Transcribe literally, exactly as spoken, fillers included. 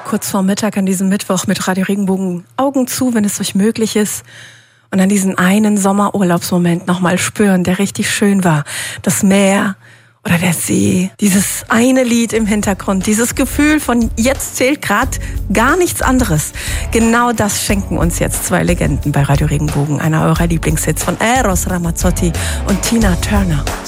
kurz vor Mittag an diesem Mittwoch mit Radio Regenbogen Augen zu, wenn es euch möglich ist. Und an diesen einen Sommerurlaubsmoment nochmal spüren, der richtig schön war. Das Meer oder der See, dieses eine Lied im Hintergrund, dieses Gefühl von jetzt zählt gerade gar nichts anderes. Genau das schenken uns jetzt zwei Legenden bei Radio Regenbogen, einer eurer Lieblingshits von Eros Ramazzotti und Tina Turner.